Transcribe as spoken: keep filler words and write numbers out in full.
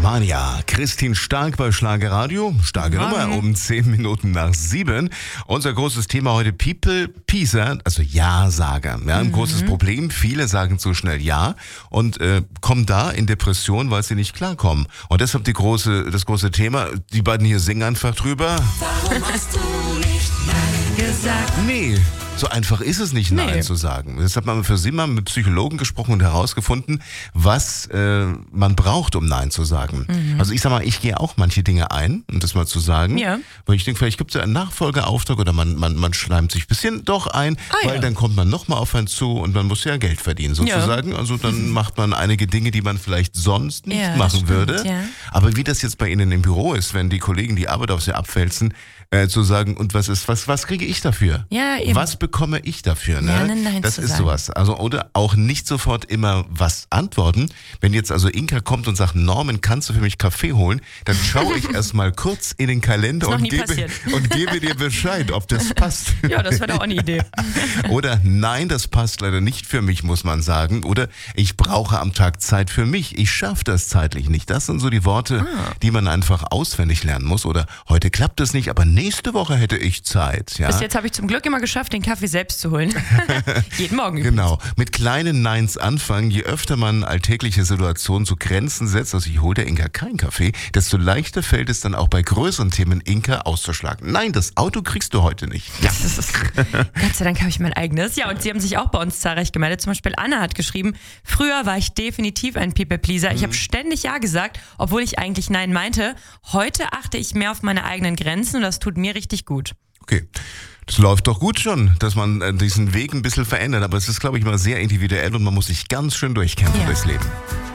Mania, Christine Stark bei Schlagerradio. Starke Nummer um zehn Minuten nach sieben. Unser großes Thema heute People Pleaser, also Ja-Sager. Ja, ein mhm. großes Problem. Viele sagen zu schnell Ja und äh, kommen da in Depression, weil sie nicht klarkommen. Und deshalb die große, das große Thema. Die beiden hier singen einfach drüber. Warum hast du nicht Nein gesagt? Nee. So einfach ist es nicht, Nein nee. zu sagen. Deshalb haben wir für Sie mal mit Psychologen gesprochen und herausgefunden, was äh, man braucht, um Nein zu sagen. Mhm. Also ich sag mal, ich gehe auch manche Dinge ein, um das mal zu sagen. Ja. Weil ich denke, vielleicht gibt es ja einen Nachfolgeauftrag oder man, man, man schleimt sich ein bisschen doch ein, ah, weil ja. dann kommt man nochmal auf einen zu und man muss ja Geld verdienen sozusagen. Ja. Also dann mhm. macht man einige Dinge, die man vielleicht sonst nicht ja, machen stimmt, würde. Ja. Aber wie das jetzt bei Ihnen im Büro ist, wenn die Kollegen die Arbeit auf Sie abwälzen, äh, zu sagen, und was ist, was, was kriege ich dafür? Ja, eben. Was bekomme ich dafür? Ne? Ja, nein, das ist sagen. sowas. Also, oder auch nicht sofort immer was antworten. Wenn jetzt also Inka kommt und sagt, Norman, kannst du für mich Kaffee holen? Dann schaue ich erstmal kurz in den Kalender und gebe, und gebe dir Bescheid, ob das passt. Ja, das wäre doch auch eine Idee. Oder nein, das passt leider nicht für mich, muss man sagen. Oder ich brauche am Tag Zeit für mich. Ich schaffe das zeitlich nicht. Das sind so die Worte, ah. die man einfach auswendig lernen muss. Oder heute klappt es nicht, aber nächste Woche hätte ich Zeit. Ja? Bis jetzt habe ich zum Glück immer geschafft, den Kaffee selbst zu holen. Jeden Morgen. Genau. Mit kleinen Neins anfangen. Je öfter man alltägliche Situationen zu Grenzen setzt, also ich hole der Inka keinen Kaffee, desto leichter fällt es dann auch bei größeren Themen Inka auszuschlagen. Nein, das Auto kriegst du heute nicht. Ja. Das ist, Gott sei Dank habe ich mein eigenes. Ja, und Sie haben sich auch bei uns zahlreich gemeldet. Zum Beispiel Anna hat geschrieben, früher war ich definitiv ein People-Pleaser. Ich mhm. habe ständig Ja gesagt, obwohl ich eigentlich Nein meinte. Heute achte ich mehr auf meine eigenen Grenzen und das tut mir richtig gut. Okay. Das läuft doch gut schon, dass man diesen Weg ein bisschen verändert. Aber es ist, glaube ich, mal sehr individuell und man muss sich ganz schön durchkämpfen ja. durchs Leben.